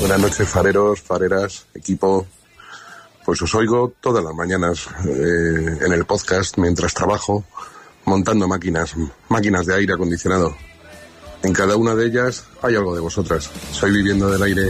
Buenas noches, fareros, fareras, equipo. Pues os oigo todas las mañanas en el podcast mientras trabajo, montando máquinas de aire acondicionado. En cada una de ellas hay algo de vosotras. Soy Viviendo del Aire.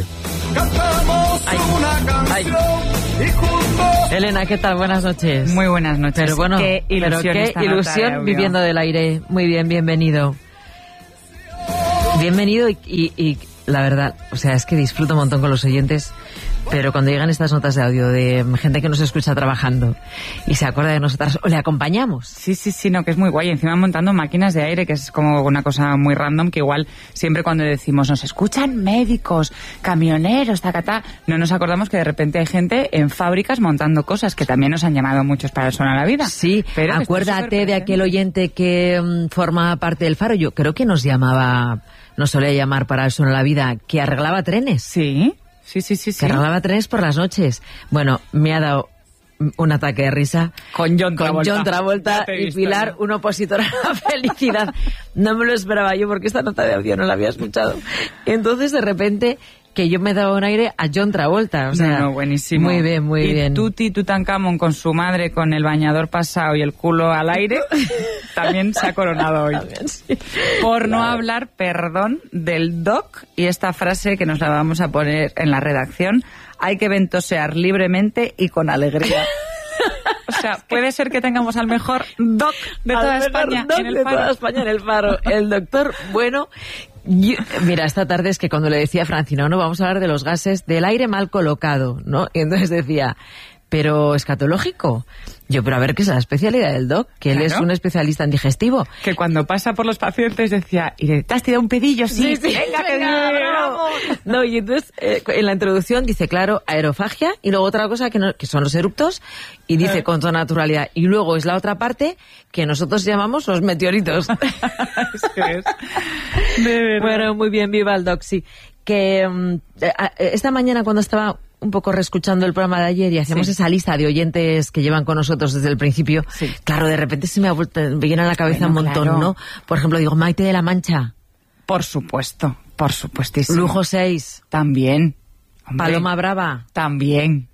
Ay. Elena, ¿qué tal? Buenas noches. Muy buenas noches. Pero bueno, qué ilusión Viviendo del Aire. Muy bien, bienvenido. Bienvenido y la verdad, o sea, es que disfruto un montón con los oyentes, pero cuando llegan estas notas de audio de gente que nos escucha trabajando y se acuerda de nosotras, o le acompañamos. Sí, no, que es muy guay. Encima montando máquinas de aire, que es como una cosa muy random, que igual siempre cuando decimos nos escuchan médicos, camioneros, tacatá, no nos acordamos que de repente hay gente en fábricas montando cosas que también nos han llamado muchos para el Suena la Vida. Sí, pero acuérdate de aquel oyente que forma parte del Faro. Yo creo que nos solía llamar para el Suena la Vida, que arreglaba trenes. Sí. Que arreglaba trenes por las noches. Bueno, me ha dado un ataque de risa con John Travolta y Pilar, un opositor a la felicidad. No me lo esperaba yo porque esta nota de audio no la había escuchado. Entonces, de repente, que yo me daba un aire a John Travolta. O sea, no, buenísimo. Muy bien, muy bien. Y Tuti Tutankamón con su madre con el bañador pasado y el culo al aire también se ha coronado hoy. También, sí. Por no hablar, perdón, del doc y esta frase que nos la vamos a poner en la redacción: hay que ventosear libremente y con alegría. O sea, puede ser que tengamos al mejor doc de toda España en el Faro. Toda España en el Faro. El doctor bueno. Mira, esta tarde es que cuando le decía a Francina, no, vamos a hablar de los gases del aire mal colocado, ¿no? Y entonces decía, pero escatológico. Yo, pero a ver, ¿qué es la especialidad del doc? Que él es un especialista en digestivo. Que cuando pasa por los pacientes decía, ¿y te has tirado un pedillo? Sí, venga, que bravo. No, y entonces en la introducción dice, claro, aerofagia, y luego otra cosa que son los eructos, y dice con toda naturalidad. Y luego es la otra parte que nosotros llamamos los meteoritos. De verdad. Bueno, muy bien, viva el doc, sí. Que esta mañana cuando estaba un poco reescuchando el programa de ayer y hacíamos esa lista de oyentes que llevan con nosotros desde el principio, claro, de repente se me viene a la cabeza un montón, ¿no? Por ejemplo, digo, Maite de la Mancha. Por supuestísimo. Lujo 6. También. Hombre. Paloma Brava. También.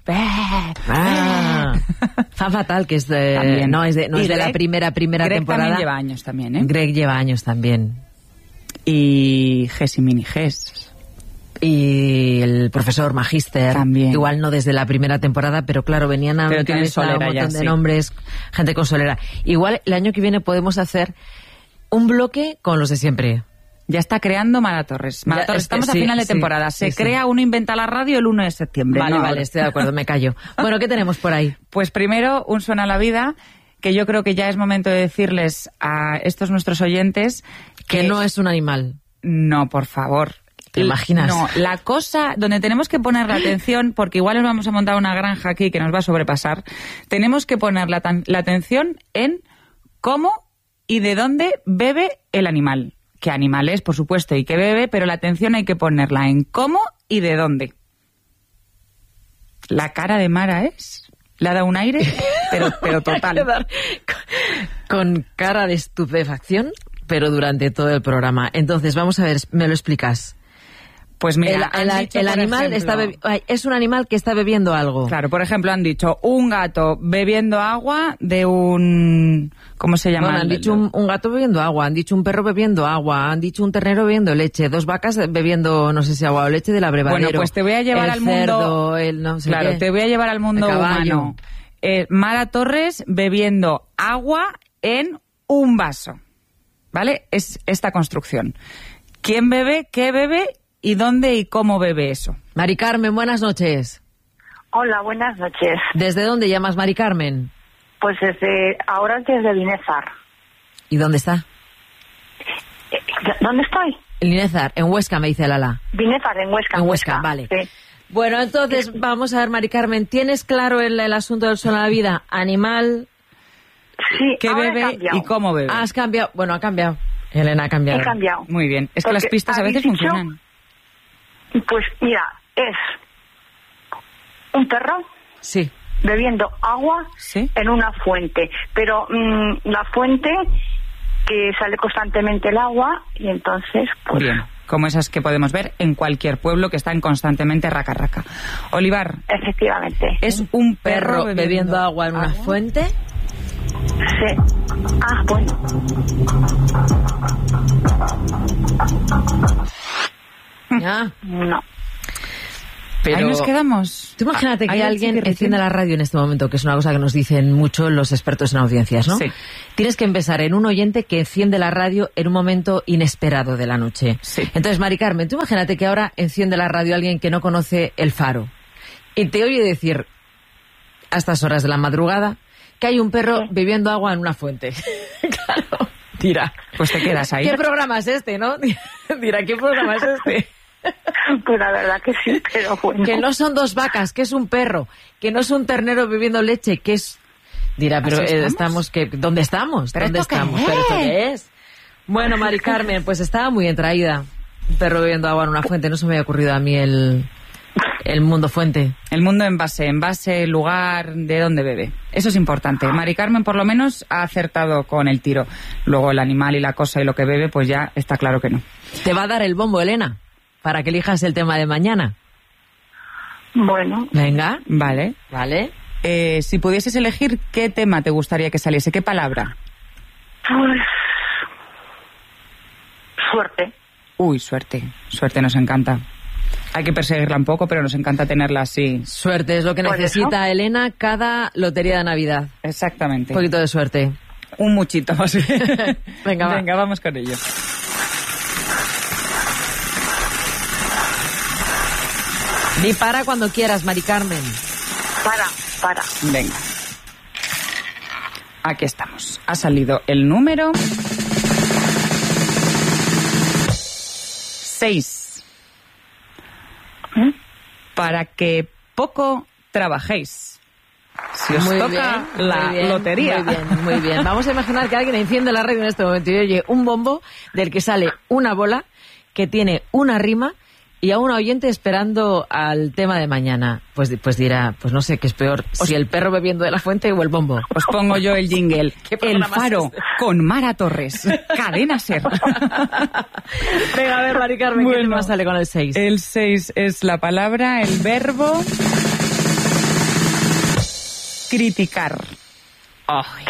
Fan Fatal, que es de... No es de la primera Greg temporada. Greg lleva años también, ¿eh? Greg lleva años también. Y Ges y Mini Ges. Y el profesor Magíster, también. Igual no desde la primera temporada, pero claro, venían a un montón de nombres, gente con solera. Igual el año que viene podemos hacer un bloque con los de siempre. Ya está creando Mara Torres. Estamos a final de temporada. Se crea Uno Inventa la Radio el 1 de septiembre. Vale, estoy de acuerdo, me callo. Bueno, ¿qué tenemos por ahí? Pues primero, un Suena la Vida, que yo creo que ya es momento de decirles a estos nuestros oyentes que no es un animal. No, por favor. ¿Te imaginas? No, la cosa donde tenemos que poner la atención, porque igual nos vamos a montar una granja aquí que nos va a sobrepasar, tenemos que poner la atención en cómo y de dónde bebe el animal. ¿Qué animal es, por supuesto, y qué bebe? Pero la atención hay que ponerla en cómo y de dónde. La cara de Mara le ha dado un aire, pero total. Con cara de estupefacción, pero durante todo el programa. Entonces, vamos a ver, ¿me lo explicas? Pues mira, el animal es un animal que está bebiendo algo. Claro, por ejemplo, han dicho un gato bebiendo agua de un... ¿Cómo se llama? Bueno, han dicho un gato bebiendo agua, han dicho un perro bebiendo agua, han dicho un ternero bebiendo leche, 2 vacas bebiendo, no sé si agua o leche del abrevadero. Bueno, pues te voy a llevar al mundo... te voy a llevar al mundo humano. Mara Torres bebiendo agua en un vaso. ¿Vale? Es esta construcción. ¿Quién bebe? ¿Qué bebe? ¿Y dónde y cómo bebe eso? Mari Carmen, buenas noches. Hola, buenas noches. ¿Desde dónde llamas, Mari Carmen? Pues ahora desde Linézar. ¿Y dónde está? ¿Dónde estoy? Linézar, en Huesca, me dice Lala. Linézar, en Huesca. En Huesca, vale. Sí. Bueno, entonces, vamos a ver, Mari Carmen, ¿tienes claro el asunto del Suena la Vida? Animal... Sí, ¿qué bebe y cómo bebe? Has cambiado. Bueno, ha cambiado. Elena ha cambiado. He cambiado. Muy bien. Es que las pistas a veces funcionan. Pues mira, es un perro sí. bebiendo agua en una fuente. Pero la fuente que sale constantemente el agua y entonces... Pues, bien. como esas que podemos ver en cualquier pueblo que están constantemente raca-raca. Olivar. Efectivamente. Es un perro bebiendo agua en una fuente. Sí. Ah, bueno. Ya. No. Pero ahí nos quedamos. Tú imagínate que Ahí alguien sí enciende la radio en este momento, que es una cosa que nos dicen mucho los expertos en audiencias, ¿no? Sí. Tienes que empezar en un oyente que enciende la radio en un momento inesperado de la noche. Sí. Entonces, Mari Carmen, tú imagínate que ahora enciende la radio alguien que no conoce El Faro y te oye decir a estas horas de la madrugada que hay un perro bebiendo agua en una fuente. Claro, dirá. Pues te quedas ahí. ¿Qué programa es este, no? Dirá, ¿qué programa es este? Pues la verdad que sí, pero bueno. Que no son 2 vacas, que es un perro, que no es un ternero bebiendo leche, que es... Dirá, pero estamos que ¿dónde estamos? ¿Pero ¿Dónde esto qué estamos? es? ¿Pero esto qué es? Bueno, Mari Carmen, pues estaba muy entraída. Un perro bebiendo agua en una fuente, no se me había ocurrido a mí el mundo fuente. El mundo envase, lugar, de dónde bebe. Eso es importante. Mari Carmen, por lo menos, ha acertado con el tiro. Luego el animal y la cosa y lo que bebe, pues ya está claro que no. Te va a dar el bombo, Elena, para que elijas el tema de mañana. Bueno. Venga. Vale. Vale. Si pudieses elegir, ¿qué tema te gustaría que saliese? ¿Qué palabra? Pues... suerte. Uy, suerte. Suerte nos encanta. Hay que perseguirla un poco, pero nos encanta tenerla así. Suerte es lo que ¿Por necesita Elena cada lotería de Navidad. Exactamente. Un poquito de suerte. Un muchito más bien. Venga, va. Venga, vamos con ello. Di para cuando quieras, Mari Carmen. Para. Venga. Aquí estamos. Ha salido el número 6. Para que poco trabajéis. Si os toca la lotería. Muy bien. Vamos a imaginar que alguien enciende la radio en este momento y oye un bombo del que sale una bola que tiene una rima y a un oyente esperando al tema de mañana. Pues dirá, pues no sé qué es peor, si el perro bebiendo de la fuente o el bombo. Os pongo yo el jingle. El Faro, es este? con Mara Torres. Cadena Ser. Venga, a ver, Mari Carmen, ¿qué tema sale con el 6? El 6 es la palabra, el verbo... criticar. Ay,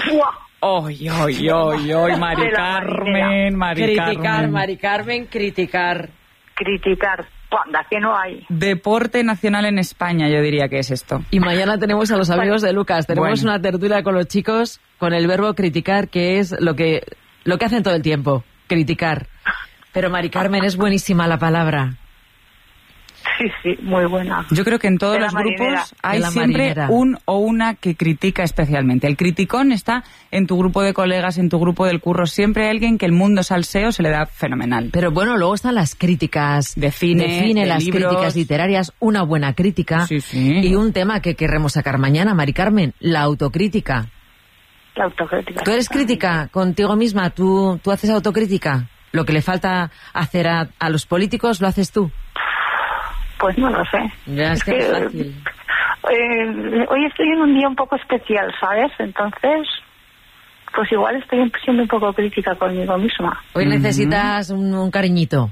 Mari Carmen, Mari Carmen, criticar. Criticar. Anda, que no hay. Deporte nacional en España, yo diría que es esto. Y mañana tenemos a los amigos de Lucas. Tenemos una tertulia con los chicos con el verbo criticar, que es lo que hacen todo el tiempo, criticar. Pero Mari Carmen, es buenísima la palabra. Sí, muy buena. Yo creo que en todos los grupos hay siempre un o una que critica especialmente. El criticón está en tu grupo de colegas, en tu grupo del curro. Siempre hay alguien que el mundo salseo se le da fenomenal. Pero bueno, luego están las críticas de cine, de las libros. Críticas literarias, una buena crítica. Sí. Y un tema que querremos sacar mañana, Mari Carmen, la autocrítica. La autocrítica. ¿Tú eres crítica contigo misma? ¿Tú haces autocrítica? ¿Lo que le falta hacer a los políticos lo haces tú? Pues no lo sé. Ya es que es fácil. Hoy estoy en un día un poco especial, ¿sabes? Entonces, pues igual estoy siendo un poco crítica conmigo misma. Hoy necesitas un cariñito.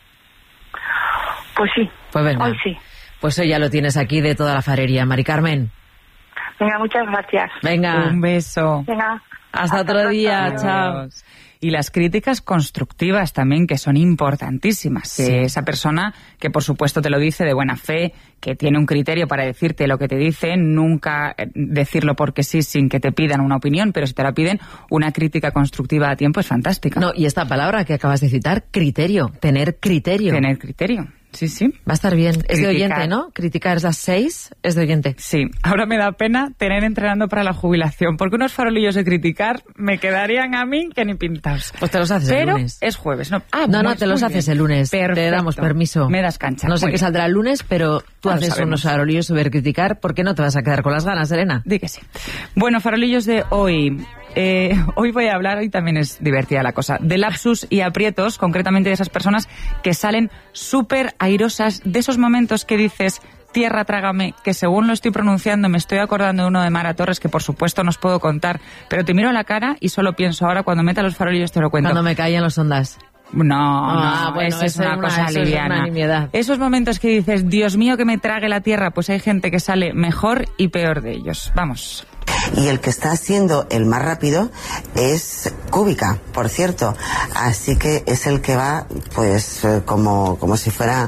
Pues sí. Pues venga. Hoy sí. Pues hoy ya lo tienes aquí de toda la farería, Mari Carmen. Venga, muchas gracias. Venga. Un beso. Venga. Hasta otro día. Chao. Y las críticas constructivas también, que son importantísimas. Sí. Que esa persona que, por supuesto, te lo dice de buena fe, que tiene un criterio para decirte lo que te dice, nunca decirlo porque sí, sin que te pidan una opinión, pero si te la piden, una crítica constructiva a tiempo es fantástica. No, y esta palabra que acabas de citar, criterio, tener criterio. Tener criterio. Sí. Va a estar bien. Es de Criticar. oyente, ¿no? Criticar es las 6, es de oyente. Sí. Ahora me da pena tener entrenando para la jubilación, porque unos farolillos de criticar me quedarían a mí que ni pintados. Pues te los haces el lunes. Pero es jueves, ¿no? No, te los haces el lunes. Perfecto. Te damos permiso. Me das cancha. No sé Muy qué bien. saldrá el lunes, pero tú No lo haces sabemos. unos farolillos sobre criticar. ¿Por qué no te vas a quedar con las ganas, Elena? Di que sí. Bueno, farolillos de hoy. Hoy voy a hablar, hoy también es divertida la cosa, de lapsus y aprietos, concretamente de esas personas que salen súper airosas, de esos momentos que dices, tierra trágame, que según lo estoy pronunciando me estoy acordando de uno de Mara Torres, que por supuesto no os puedo contar, pero te miro a la cara y solo pienso ahora, cuando meta los farolillos te lo cuento. Cuando me caían los ondas. No, bueno, eso es una cosa liviana. nimiedad. Esos momentos que dices, Dios mío, que me trague la tierra, pues hay gente que sale mejor y peor de ellos. Vamos. Y el que está siendo el más rápido es Kubica, por cierto. Así que es el que va, pues, como si fuera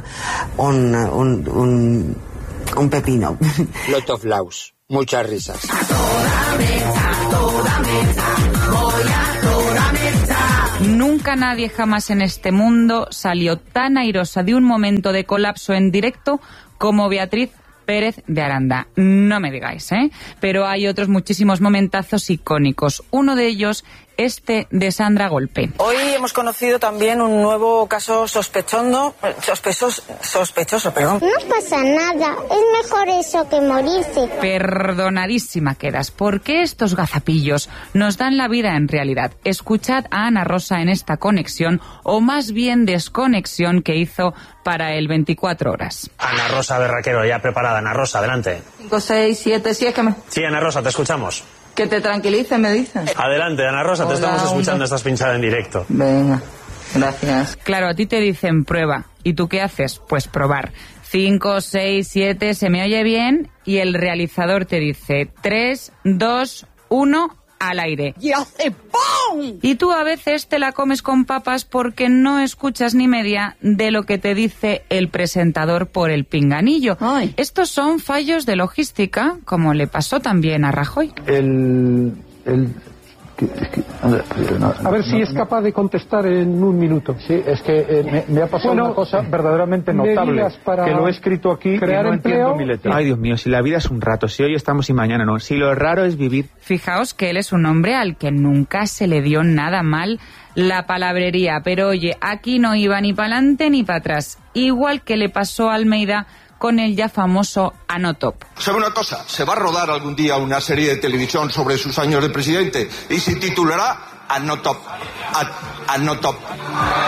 un pepino. Lot of Laus. Muchas risas. Nunca nadie jamás en este mundo salió tan airosa de un momento de colapso en directo como Beatriz Pérez de Aranda. No me digáis, ¿eh? Pero hay otros muchísimos momentazos icónicos. Uno de ellos, este de Sandra Golpe. Hoy hemos conocido también un nuevo caso sospechoso. No pasa nada, es mejor eso que morirse. Perdonadísima quedas, porque estos gazapillos nos dan la vida en realidad. Escuchad a Ana Rosa en esta conexión, o más bien desconexión que hizo para el 24 horas. Ana Rosa Berraquero, ya preparada. Ana Rosa, adelante. 5, 6, 7, sí, es que me... Sí, Ana Rosa, te escuchamos. Que te tranquilice, me dices. Adelante, Ana Rosa, te Hola, estamos escuchando, estás pinchada en directo. Venga, gracias. Claro, a ti te dicen prueba. ¿Y tú qué haces? Pues probar. 5, 6, 7, se me oye bien, y el realizador te dice 3, 2, 1, al aire. ¡Y hace ¡pum! Y tú a veces te la comes con papas porque no escuchas ni media de lo que te dice el presentador por el pinganillo. Ay. Estos son fallos de logística, como le pasó también a Rajoy. A ver si es capaz de contestar en un minuto. Sí, es que me ha pasado una cosa verdaderamente notable, que lo he escrito aquí y no entiendo mi letra. Ay, Dios mío, si la vida es un rato, si hoy estamos y mañana no, si lo raro es vivir. Fijaos que él es un hombre al que nunca se le dio nada mal la palabrería, pero oye, aquí no iba ni para adelante ni para atrás, igual que le pasó a Almeida con el ya famoso Anotop. ¿Sabe una cosa? Se va a rodar algún día una serie de televisión sobre sus años de presidente y se titulará Anotop. Anotop.